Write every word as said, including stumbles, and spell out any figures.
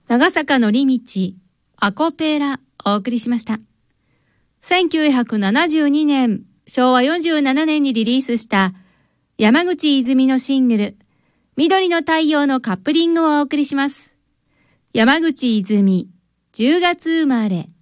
長坂のりみち、アコペラお送りしました。せんきゅうひゃくななじゅうにねん、しょうわよんじゅうななねんにリリースした山口泉のシングル、緑の太陽のカップリングをお送りします。山口泉、じゅうがつ生まれ。